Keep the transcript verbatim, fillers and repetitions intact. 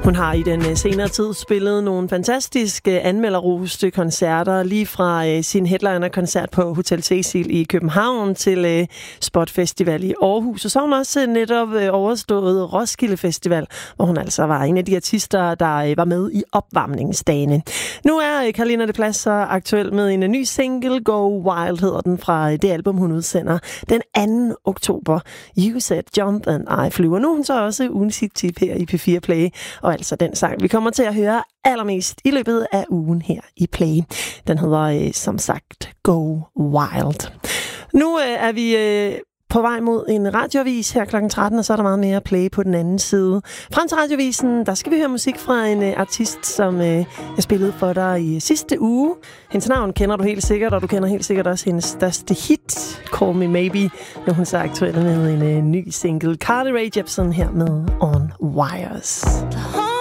Hun har i den senere tid spillet nogle fantastiske anmelderroste koncerter, lige fra øh, sin headliner-koncert på Hotel Cecil i København til øh, Spot Festival i Aarhus. Og så har hun også netop øh, overstået Roskilde Festival, hvor hun altså var en af de artister, der øh, var med i opvarmningsdagene. Nu er øh, Carolina de Plas så aktuel med en ny single, Go Wild hedder den, fra øh, det album, hun udsender den anden oktober. You Said Jump and I Flew. Og nu er hun så også ugens hit-tip her i P fire Play, og altså den sang, vi kommer til at høre allermest i løbet af ugen her i Play. Den hedder øh, som sagt Go Wild. Nu øh, er vi øh, på vej mod en radioavis her klokken tretten, og så er der meget mere Play på den anden side. Frem til radiovisen, der skal vi høre musik fra en øh, artist, som øh, jeg spillede for dig i sidste uge. Hendes navn kender du helt sikkert, og du kender helt sikkert også hendes største hit, Call Me Maybe, når hun så aktuelt med en øh, ny single. Carly Rae Jepsen her med On Wires.